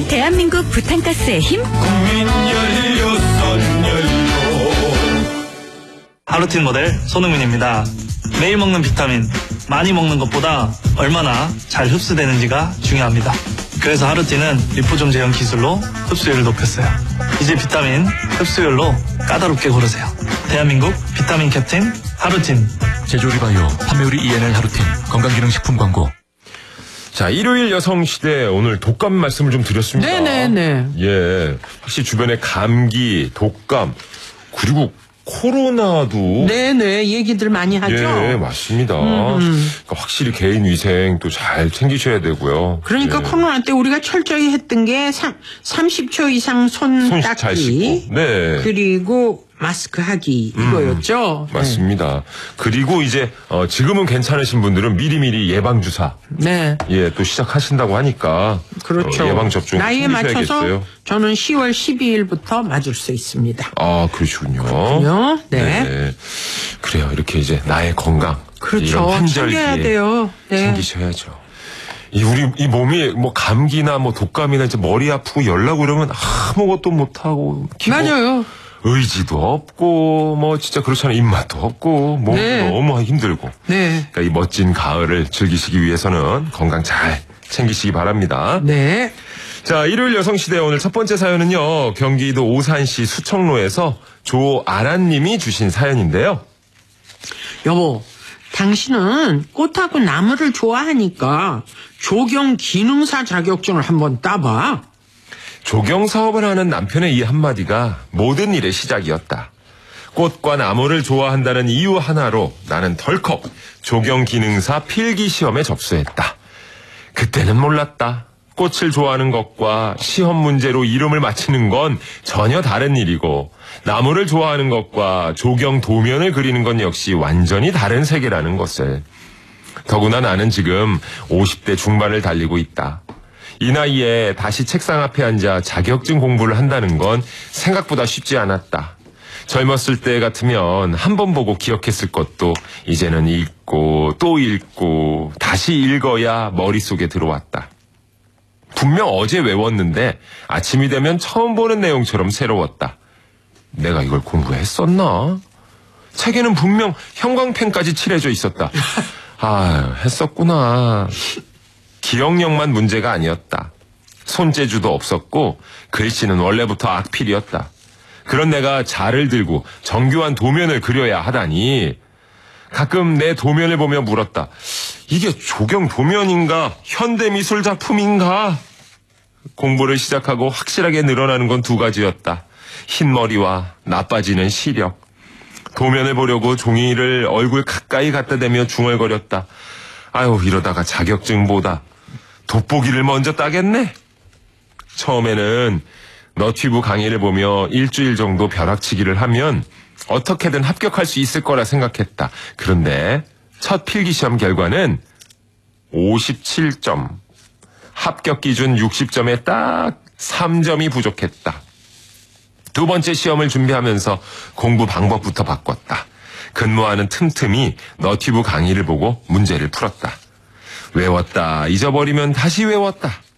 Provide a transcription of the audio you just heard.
대한민국 부탄가스의 힘. 국민 연료. 하루틴 모델 손흥민입니다. 매일 먹는 비타민, 많이 먹는 것보다 얼마나 잘 흡수되는지가 중요합니다. 그래서 하루틴은 리포좀 제형 기술로 흡수율을 높였어요. 이제 비타민 흡수율로 까다롭게 고르세요. 대한민국 비타민 캡틴 하루틴. 제조리바이오 판매우리 ENL 하루틴 건강기능식품 광고. 자, 일요일 여성시대 오늘 독감 말씀을 좀 드렸습니다. 네네네. 예, 확실히 주변에 감기, 독감, 그리고 코로나도. 네네, 얘기들 많이 하죠. 예, 맞습니다. 그러니까 확실히 개인 위생 또 잘 챙기셔야 되고요. 그러니까 예. 코로나 때 우리가 철저히 했던 게 30초 이상 손 손 잘 닦기. 씻고. 네. 그리고 마스크 하기 이거였죠. 맞습니다. 그리고 이제 지금은 괜찮으신 분들은 미리미리 예방 주사. 네. 예, 또 시작하신다고 하니까 그렇죠. 예방 접종 나이에 맞춰서 챙기셔야겠어요. 저는 10월 12일부터 맞을 수 있습니다. 아, 그러시군요. 그렇군요. 네. 네. 그래요. 이렇게 이제 나의 건강. 그렇죠. 이런 환절기에 챙겨야 돼요. 네. 챙기셔야죠. 우리 이 몸이 뭐 감기나 뭐 독감이나 이제 머리 아프고 열나고 이러면 아무것도 못 하고 맞아요. 의지도 없고 뭐 진짜 그렇잖아요. 입맛도 없고 몸도 네. 너무 힘들고. 네. 그러니까 이 멋진 가을을 즐기시기 위해서는 건강 잘 챙기시기 바랍니다. 네. 자, 일요일 여성시대 오늘 첫 번째 사연은요. 경기도 오산시 수청로에서 조아란님이 주신 사연인데요. 여보, 당신은 꽃하고 나무를 좋아하니까 조경 기능사 자격증을 한번 따봐. 조경 사업을 하는 남편의 이 한마디가 모든 일의 시작이었다. 꽃과 나무를 좋아한다는 이유 하나로 나는 덜컥 조경 기능사 필기 시험에 접수했다. 그때는 몰랐다. 꽃을 좋아하는 것과 시험 문제로 이름을 맞히는 건 전혀 다른 일이고 나무를 좋아하는 것과 조경 도면을 그리는 건 역시 완전히 다른 세계라는 것을. 더구나 나는 지금 50대 중반을 달리고 있다. 이 나이에 다시 책상 앞에 앉아 자격증 공부를 한다는 건 생각보다 쉽지 않았다. 젊었을 때 같으면 한 번 보고 기억했을 것도 이제는 읽고 또 읽고 다시 읽어야 머릿속에 들어왔다. 분명 어제 외웠는데 아침이 되면 처음 보는 내용처럼 새로웠다. 내가 이걸 공부했었나? 책에는 분명 형광펜까지 칠해져 있었다. 아, 했었구나. 기억력만 문제가 아니었다. 손재주도 없었고 글씨는 원래부터 악필이었다. 그런 내가 자를 들고 정교한 도면을 그려야 하다니. 가끔 내 도면을 보며 물었다. 이게 조경 도면인가 현대미술 작품인가? 공부를 시작하고 확실하게 늘어나는 건 두 가지였다. 흰머리와 나빠지는 시력. 도면을 보려고 종이를 얼굴 가까이 갖다 대며 중얼거렸다. 아유, 이러다가 자격증보다 돋보기를 먼저 따겠네. 처음에는 너튜브 강의를 보며 일주일 정도 벼락치기를 하면 어떻게든 합격할 수 있을 거라 생각했다. 그런데 첫 필기시험 결과는 57점. 합격 기준 60점에 딱 3점이 부족했다. 두 번째 시험을 준비하면서 공부 방법부터 바꿨다. 근무하는 틈틈이 너튜브 강의를 보고 문제를 풀었다. 외웠다. 잊어버리면 다시 외웠다.